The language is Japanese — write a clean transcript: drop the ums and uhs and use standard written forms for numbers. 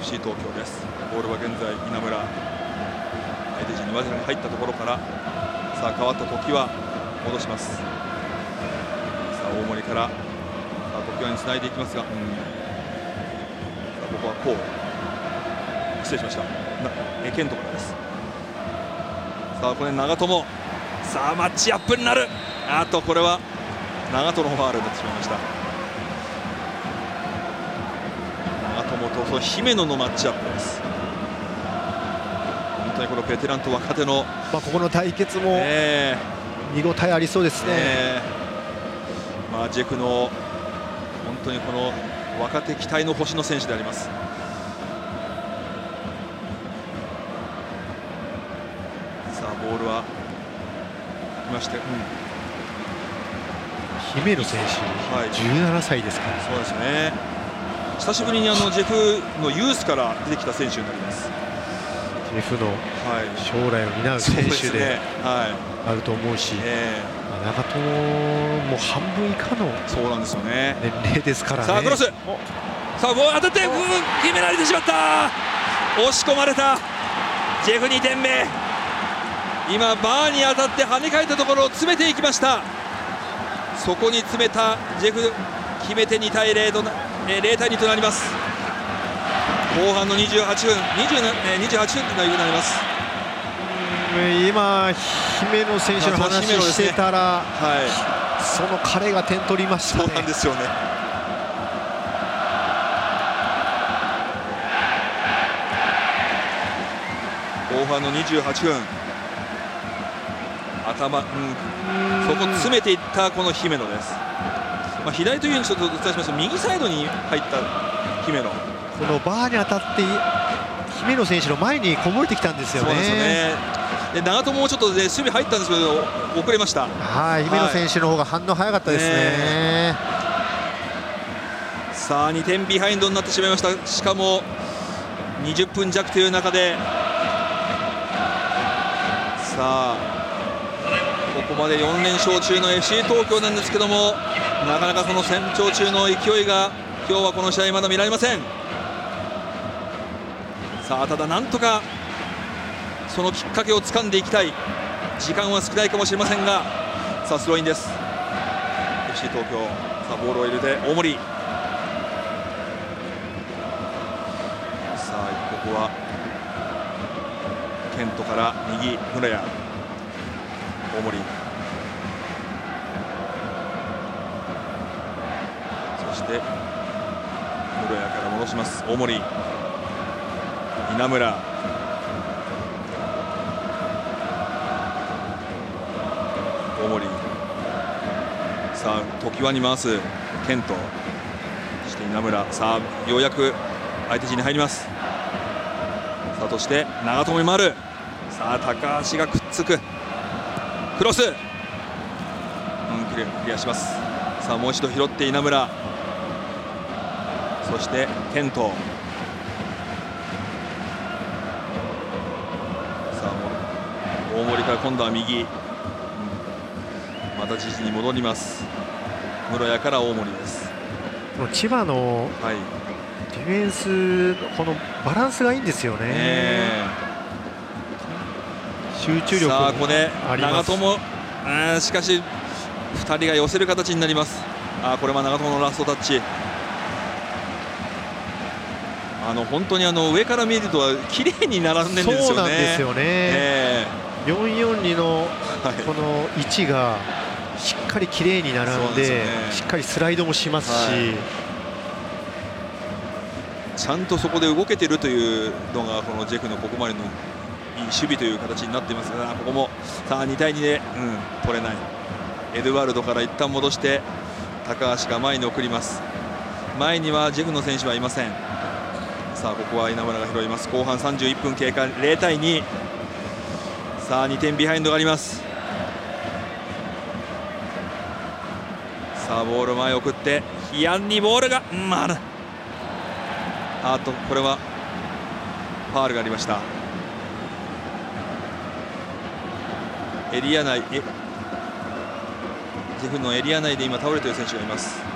FC 東京です。ボールは現在稲村、相手陣にわずかに入ったところから、さあ変わった時は戻します。さあ大森から、さあ時はにつないでいきますが、さあここはこう、失礼しました、ケントからです。さあこれ長友、さあマッチアップになる。これは長友のファウルになってしまいました。長友とその姫野のマッチアップです。本当にこのベテランと若手の、 ここの対決も見応えありそうですね。 ジェフの本当にこの若手期待の星の選手であります。さあボールは来まして、 姫野選手、17歳ですから。 そうですね。久しぶりにジェフのユースから出てきた選手になります。 ジェフの将来を担う選手であると思うし、長友も半分以下の年齢ですからね。 さあクロス、さあボール当たって決められてしまった。押し込まれた。ジェフ2点目。今バーに当たって跳ね返ったところを詰めていきました。そこに詰めたジェフ、決めて2対0と0対2となります。後半の28分となります。 今姫野選手の話してたら、その彼が点取りましたね。 そうなんですよね。後半の28分、そこ詰めていったこの姫野です。左というようにちょっとお伝えしますと、右サイドに入った姫野、 このバーに当たって姫野選手の前にこぼれてきたんですよね。 そうですよね。で長友もちょっと、守備入ったんですけど遅れました。 姫野選手の方が反応早かったですね。 さあ2点ビハインドになってしまいました。しかも20分弱という中で、さあここまで4連勝中の FC 東京なんですけども、なかなかその戦長中の勢いが今日はこの試合まだ見られません。さあただなんとかそのきっかけを掴んでいきたい。時間は少ないかもしれませんが、さあスローインです FC 東京。さあボールを入れて大森、さあここはケントから右村谷、大森、そして室谷から戻します。大森、稲村、大森、さあ常盤に回すケント、そして稲村、さあようやく相手陣に入ります。さあそして長友に回る。さあ高橋がくっつく、クロス、クリアします。さあもう一度拾って稲村、そしてケント、さあ大森から今度は右、また自陣に戻ります。室谷から大森です。 千葉のディフェンス、このバランスがいいんですよね。集中力もあります。さあここで長友、しかし2人が寄せる形になります。これは長友のラストタッチ。本当に上から見ると綺麗に並んでるんですよね。 そうなんですよね。442のこの位置がしっかり綺麗に並んで、しっかりスライドもしますし、 ちゃんとそこで動けてるというのがこのジェフのここまでのいい守備という形になっていますが、ここもさあ2対2で、取れない。エドワルドから一旦戻して高橋が前に送ります。前にはジェフの選手はいません。さあここは稲村が拾います。後半31分経過、0対2。さあ2点ビハインドがあります。さあボール前送ってヒアンにボールがこれはファウルがありました。エリア内、ジェフのエリア内で今倒れている選手がいます。